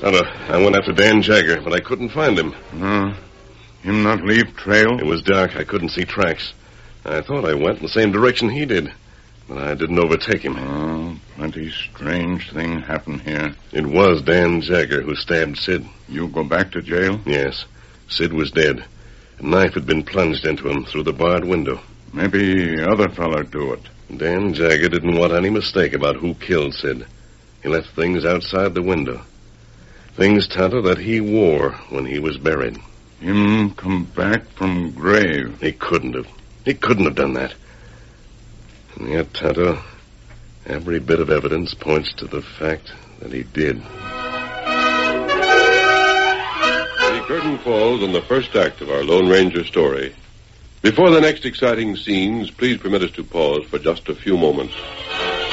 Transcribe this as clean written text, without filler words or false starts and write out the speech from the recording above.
Tonto, I went after Dan Jagger, but I couldn't find him. Him not leave trail? It was dark. I couldn't see tracks. I thought I went in the same direction he did, but I didn't overtake him. Oh, plenty strange thing happened here. It was Dan Jagger who stabbed Sid. You go back to jail? Yes. Sid was dead. A knife had been plunged into him through the barred window. Maybe other feller do it. Dan Jagger didn't want any mistake about who killed Sid. He left things outside the window. Things, Tonto, that he wore when he was buried. Him come back from grave. He couldn't have. He couldn't have done that. And yet, Tonto, every bit of evidence points to the fact that he did. The curtain falls on the first act of our Lone Ranger story. Before the next exciting scenes, please permit us to pause for just a few moments.